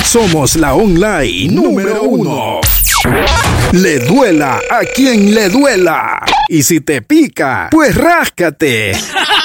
Somos la online número 1. Le duela a quien le duela. Y si te pica, pues ráscate.